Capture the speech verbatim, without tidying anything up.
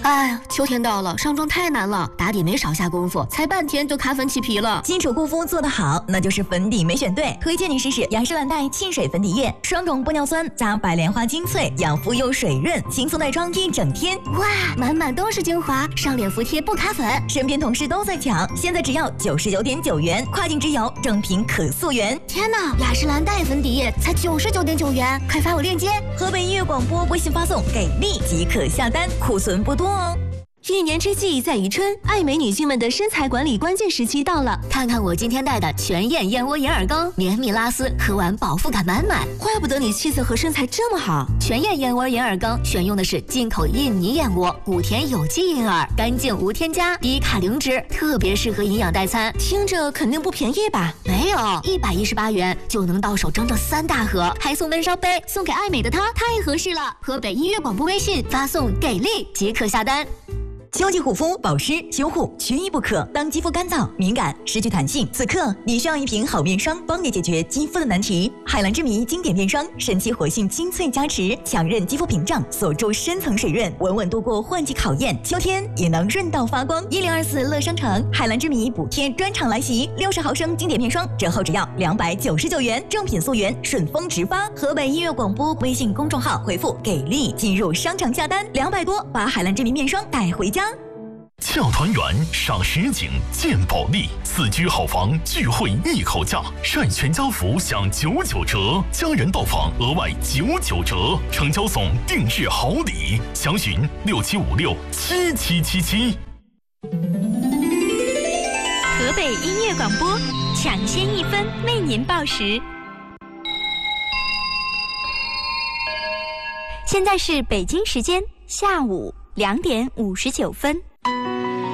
哎呀，秋天到了，上妆太难了，打底没少下功夫，才半天就卡粉起皮了。 基础护肤做得好，那就是粉底没选对。推荐你试试雅诗兰黛沁水粉底液，双种玻尿酸加白莲花精粹，养肤又水润，轻松耐妆一整天。 哇，满满都是精华，上脸服帖不卡粉。 身边同事都在抢，现在只要九十九点九元，跨境直邮，正品可溯源。 天哪，雅诗兰黛粉底液才九十九点九元，快发我链接。 河北音乐广播微信发送给力即可下单，库存不多哦。 一年之计在于春，爱美女性们的身材管理关键时期到了。 看看我今天带的全燕燕窝银耳羹，绵密拉丝，喝完饱腹感满满。 怪不得你气色和身材这么好。 全燕燕窝银耳羹选用的是进口印尼燕窝，谷田有机银耳，干净无添加，低卡零脂，特别适合营养代餐。 听着肯定不便宜吧？ 没有，一百一十八元就能到手整整三大盒，还送闷烧杯，送给爱美的她，太合适了。河北音乐广播微信发送给力即可下单。 秋季护肤、保湿、修护缺一不可。当肌肤干燥、敏感、失去弹性，此刻你需要一瓶好面霜，帮你解决肌肤的难题。海蓝之谜经典面霜，神奇活性精粹加持，强韧肌肤屏障，锁住深层水润，稳稳度过换季考验。秋天也能润到发光。一零二四乐商城海蓝之谜补贴专场来袭，六十毫升经典面霜折后只要两百九十九元，正品溯源，顺丰直发。河北音乐广播微信公众号回复给力进入商场下单，两百多把海蓝之谜面霜带回家。 洽团圆赏实景见保利，四居好房聚会一口价，晒全家福享九九折，家人到访额外九九折，成交送定制好礼，详询六七五六七七七七。 河北音乐广播抢先一分为您报时。现在是北京时间下午两点五十九分。